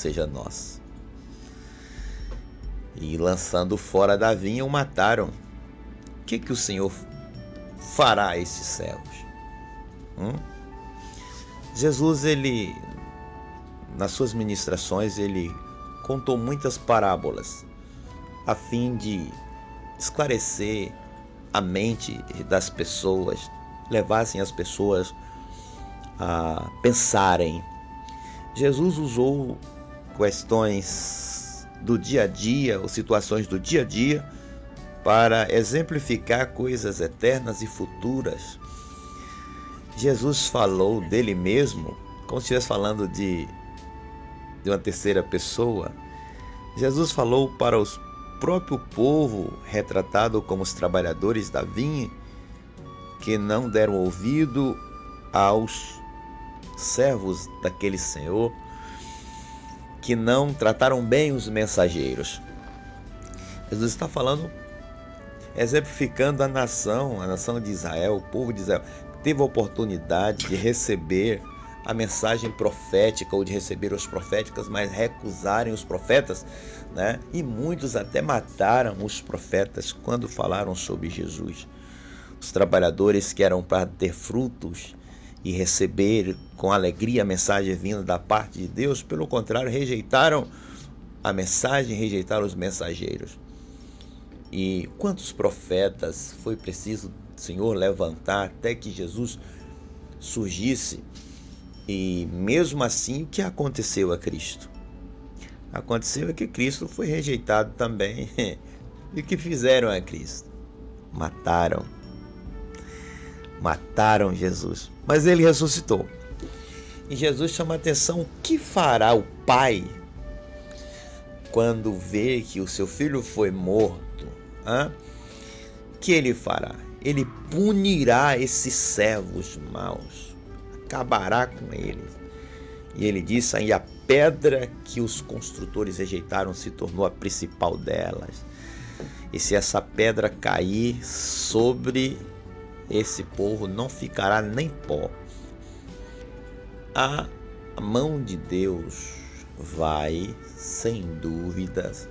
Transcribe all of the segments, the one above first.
seja, nós. E lançando fora da vinha, o mataram. O que o Senhor fará a estes servos? Jesus, ele, nas suas ministrações, ele contou muitas parábolas a fim de esclarecer a mente das pessoas, levassem as pessoas a pensarem. Jesus usou questões do dia a dia, ou situações do dia a dia, para exemplificar coisas eternas e futuras. Jesus falou dele mesmo, como se estivesse falando de uma terceira pessoa. Jesus falou para o próprio povo, retratado como os trabalhadores da vinha, que não deram ouvido aos servos daquele Senhor, que não trataram bem os mensageiros. Jesus está falando, exemplificando a nação de Israel, o povo de Israel, que teve a oportunidade de receber a mensagem profética ou de receber os proféticos, mas recusarem os profetas, né? E muitos até mataram os profetas quando falaram sobre Jesus. Os trabalhadores que eram para ter frutos e receber com alegria a mensagem vinda da parte de Deus, pelo contrário, rejeitaram a mensagem, rejeitaram os mensageiros. E quantos profetas foi preciso o Senhor levantar até que Jesus surgisse? E mesmo assim, o que aconteceu a Cristo? Aconteceu é que Cristo foi rejeitado também. E o que fizeram a Cristo? Mataram Jesus. Mas ele ressuscitou. E Jesus chama a atenção: o que fará o Pai quando vê que o seu filho foi morto? O que ele fará? Ele punirá esses servos maus, acabará com eles. E ele disse: aí a pedra que os construtores rejeitaram se tornou a principal delas. E se essa pedra cair sobre esse povo, não ficará nem pó. A mão de Deus vai, sem dúvidas,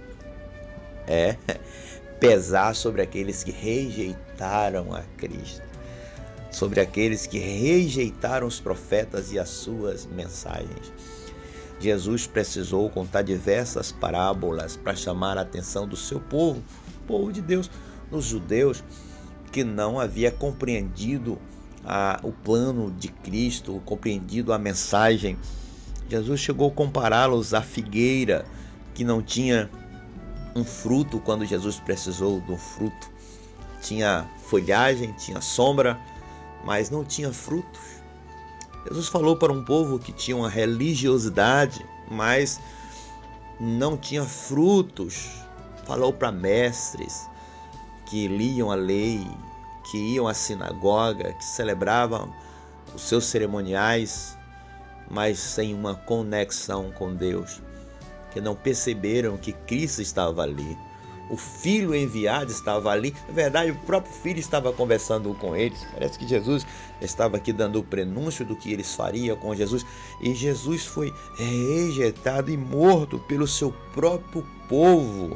pesar sobre aqueles que rejeitaram a Cristo, sobre aqueles que rejeitaram os profetas e as suas mensagens. Jesus precisou contar diversas parábolas para chamar a atenção do seu povo, o povo de Deus, os judeus, que não havia compreendido o plano de Cristo, compreendido a mensagem. Jesus chegou a compará-los à figueira que não tinha um fruto quando Jesus precisou do fruto. Tinha folhagem, tinha sombra, mas não tinha frutos. Jesus falou para um povo que tinha uma religiosidade, mas não tinha frutos. Falou para mestres que liam a lei, que iam à sinagoga, que celebravam os seus cerimoniais, mas sem uma conexão com Deus, que não perceberam que Cristo estava ali. O Filho enviado estava ali. Na verdade, o próprio Filho estava conversando com eles. Parece que Jesus estava aqui dando o prenúncio do que eles fariam com Jesus. E Jesus foi rejeitado e morto pelo seu próprio povo.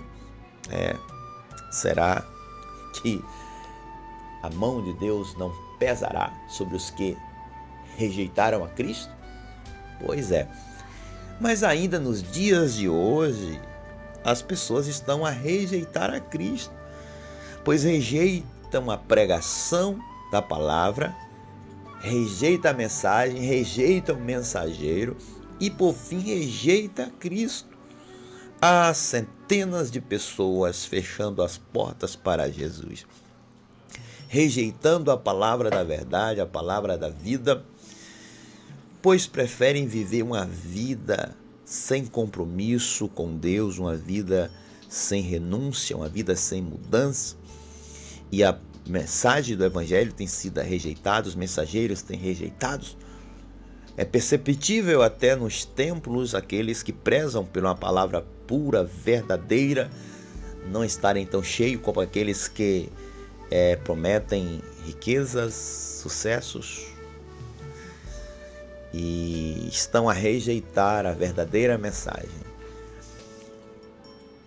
Será que a mão de Deus não pesará sobre os que rejeitaram a Cristo? Pois é. Mas ainda nos dias de hoje, as pessoas estão a rejeitar a Cristo, pois rejeitam a pregação da palavra, rejeitam a mensagem, rejeitam o mensageiro e, por fim, rejeita Cristo. Há centenas de pessoas fechando as portas para Jesus, rejeitando a palavra da verdade, a palavra da vida, pois preferem viver uma vida sem compromisso com Deus, uma vida sem renúncia, uma vida sem mudança. E a mensagem do Evangelho tem sido rejeitada, os mensageiros têm rejeitados. É perceptível até nos templos aqueles que prezam por uma palavra pura, verdadeira, não estarem tão cheios como aqueles que prometem riquezas, sucessos, e estão a rejeitar a verdadeira mensagem.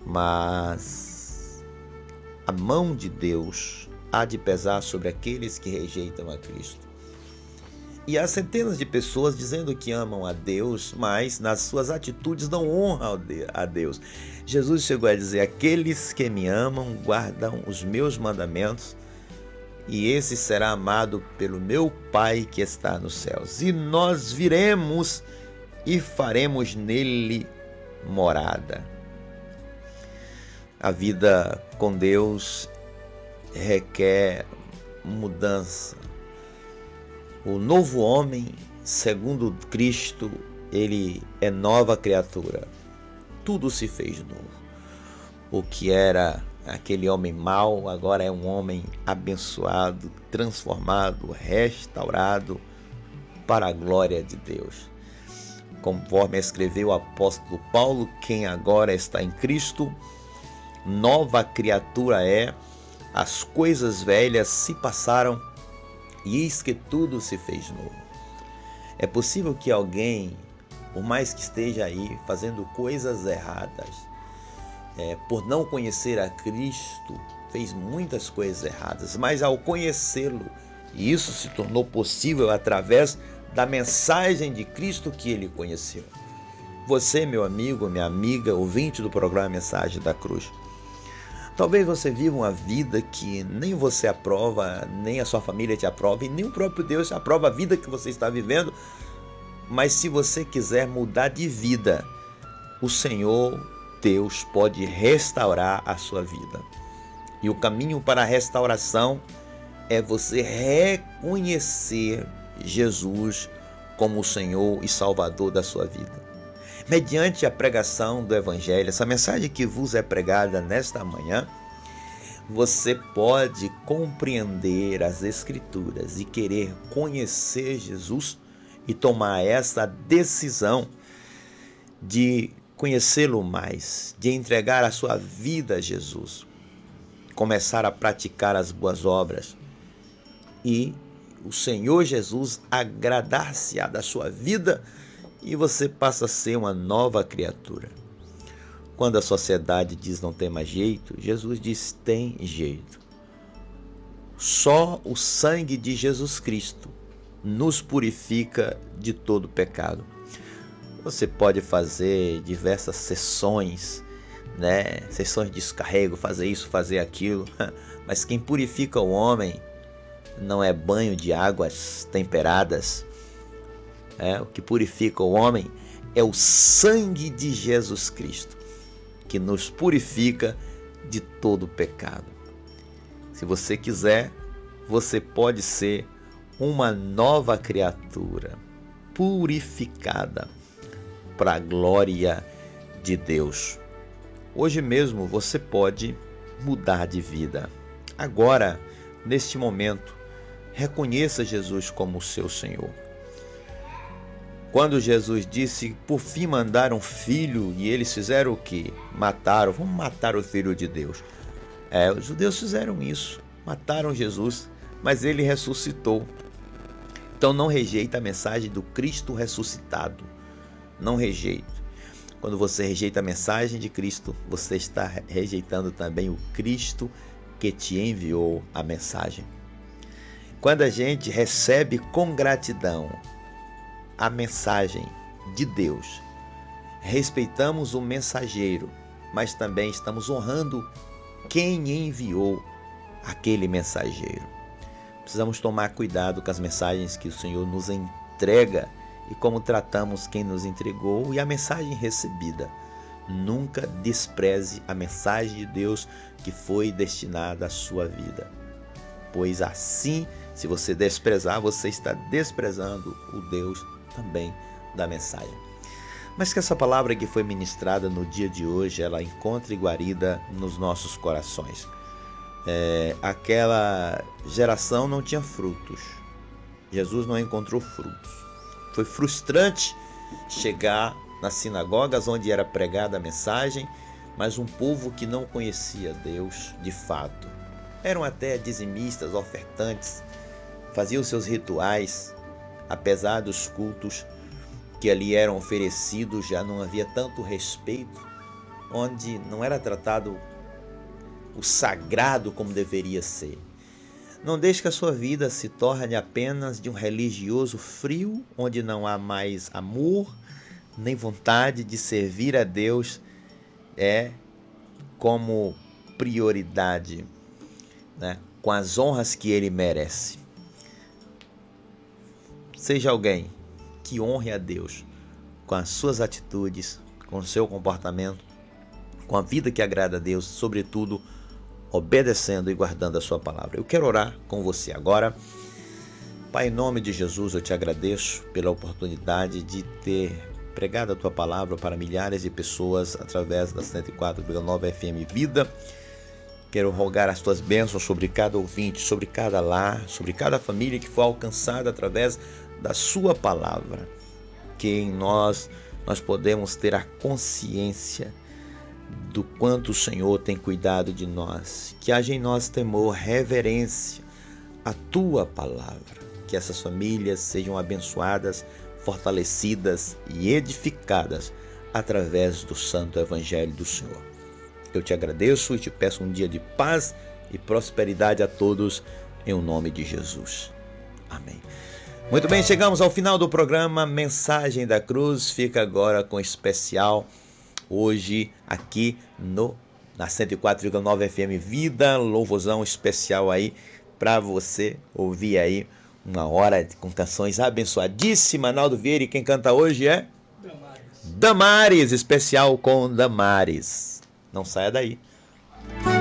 mas a mão de Deus há de pesar sobre aqueles que rejeitam a Cristo. E há centenas de pessoas dizendo que amam a Deus, mas nas suas atitudes não honram a Deus. Jesus chegou a dizer: aqueles que me amam guardam os meus mandamentos, e esse será amado pelo meu Pai que está nos céus. E nós viremos e faremos nele morada. A vida com Deus requer mudança. O novo homem, segundo Cristo, ele é nova criatura. Tudo se fez novo. O que era aquele homem mau, agora é um homem abençoado, transformado, restaurado para a glória de Deus. Conforme escreveu o apóstolo Paulo, quem agora está em Cristo, nova criatura é, as coisas velhas se passaram e eis que tudo se fez novo. É possível que alguém, por mais que esteja aí fazendo coisas erradas, por não conhecer a Cristo, fez muitas coisas erradas, mas ao conhecê-lo, e isso se tornou possível através da mensagem de Cristo que ele conheceu. Você, meu amigo, minha amiga, ouvinte do programa Mensagem da Cruz, talvez você viva uma vida que nem você aprova, nem a sua família te aprova, e nem o próprio Deus aprova a vida que você está vivendo. Mas se você quiser mudar de vida, o Senhor Deus pode restaurar a sua vida. E o caminho para a restauração é você reconhecer Jesus como o Senhor e Salvador da sua vida. Mediante a pregação do Evangelho, essa mensagem que vos é pregada nesta manhã, você pode compreender as Escrituras e querer conhecer Jesus e tomar essa decisão de conhecê-lo mais, de entregar a sua vida a Jesus, começar a praticar as boas obras e o Senhor Jesus agradar-se-á da sua vida e você passa a ser uma nova criatura. Quando a sociedade diz não tem mais jeito, Jesus diz tem jeito. Só o sangue de Jesus Cristo nos purifica de todo pecado. Você pode fazer diversas sessões, sessões de descarrego, fazer isso, fazer aquilo, mas quem purifica o homem não é banho de águas temperadas. O que purifica o homem é o sangue de Jesus Cristo, que nos purifica de todo pecado. Se você quiser, você pode ser uma nova criatura, purificada para a glória de Deus. Hoje mesmo você pode mudar de vida. Agora, neste momento, reconheça Jesus como seu Senhor. Quando Jesus disse, por fim mandaram filho, e eles fizeram o quê? Mataram, vamos matar o Filho de Deus. Os judeus fizeram isso, mataram Jesus, mas ele ressuscitou. Então não rejeita a mensagem do Cristo ressuscitado. Não rejeite. Quando você rejeita a mensagem de Cristo, você está rejeitando também o Cristo que te enviou a mensagem. Quando a gente recebe com gratidão a mensagem de Deus, respeitamos o mensageiro, mas também estamos honrando quem enviou aquele mensageiro. Precisamos tomar cuidado com as mensagens que o Senhor nos entrega e como tratamos quem nos entregou e a mensagem recebida. Nunca despreze a mensagem de Deus que foi destinada à sua vida, pois assim, se você desprezar, você está desprezando o Deus também da mensagem. Mas que essa palavra que foi ministrada no dia de hoje, ela encontre guarida nos nossos corações. Aquela geração não tinha frutos. Jesus não encontrou frutos. Foi frustrante chegar nas sinagogas onde era pregada a mensagem, mas um povo que não conhecia Deus de fato. Eram até dizimistas, ofertantes, faziam seus rituais, apesar dos cultos que ali eram oferecidos, já não havia tanto respeito onde não era tratado o sagrado como deveria ser. Não deixe que a sua vida se torne apenas de um religioso frio, onde não há mais amor, nem vontade de servir a Deus como prioridade, né? Com as honras que Ele merece. Seja alguém que honre a Deus com as suas atitudes, com o seu comportamento, com a vida que agrada a Deus, sobretudo obedecendo e guardando a sua palavra. Eu quero orar com você agora. Pai, em nome de Jesus, eu te agradeço pela oportunidade de ter pregado a tua palavra para milhares de pessoas através da 104,9 FM Vida. Quero rogar as tuas bênçãos sobre cada ouvinte, sobre cada lar, sobre cada família que for alcançada através da sua palavra. Que em nós podemos ter a consciência do quanto o Senhor tem cuidado de nós. Que haja em nós temor, reverência à tua palavra. Que essas famílias sejam abençoadas, fortalecidas e edificadas através do santo evangelho do Senhor. Eu te agradeço e te peço um dia de paz e prosperidade a todos, em nome de Jesus. Amém. Muito bem, chegamos ao final do programa Mensagem da Cruz. Fica agora com especial hoje aqui na 104,9 FM Vida, louvorzão especial aí para você ouvir aí uma hora com canções abençoadíssimas. Naldo Vieira, e quem canta hoje é? Damares, especial com Damares. Não saia daí.